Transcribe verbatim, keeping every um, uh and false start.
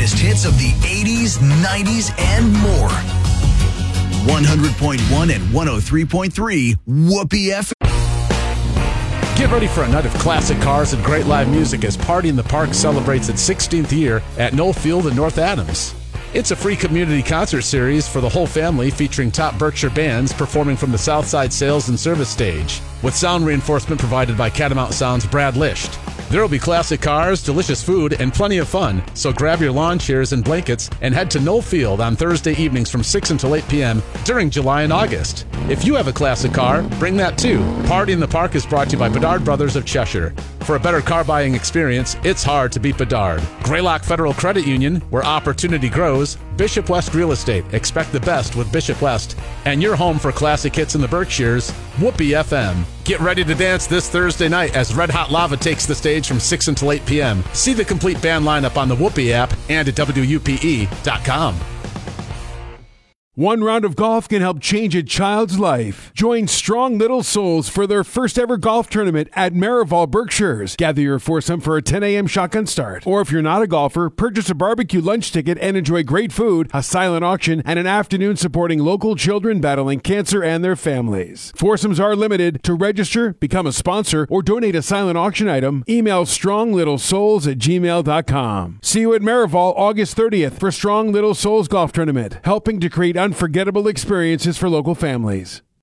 greatest hits of the eighties, nineties, and more. one hundred point one and one oh three point three Whoopee F M. Get ready for a night of classic cars and great live music as Party in the Park celebrates its sixteenth year at Knoll Field in North Adams. It's a free community concert series for the whole family featuring top Berkshire bands performing from the Southside Sales and Service stage, with sound reinforcement provided by Catamount Sound's Brad Lisht. There will be classic cars, delicious food, and plenty of fun, so grab your lawn chairs and blankets and head to Knoll Field on Thursday evenings from six until eight p.m. during July and August. If you have a classic car, bring that too. Party in the Park is brought to you by Bedard Brothers of Cheshire. For a better car buying experience, it's hard to beat Bedard. Greylock Federal Credit Union, where opportunity grows. Bishop West Real Estate, expect the best with Bishop West. And your home for classic hits in the Berkshires, Whoopee F M. Get ready to dance this Thursday night as Red Hot Lava takes the stage from six until eight p.m. See the complete band lineup on the Whoopee app and at W U P E dot com. One round of golf can help change a child's life. Join Strong Little Souls for their first ever golf tournament at Marival Berkshires. Gather your foursome for a ten a.m. shotgun start. Or if you're not a golfer, purchase a barbecue lunch ticket and enjoy great food, a silent auction, and an afternoon supporting local children battling cancer and their families. Foursomes are limited. To register, become a sponsor, or donate a silent auction item, email stronglittlesouls at gmail dot com. See you at Marival August thirtieth for Strong Little Souls Golf Tournament, helping to create unforgettable experiences for local families.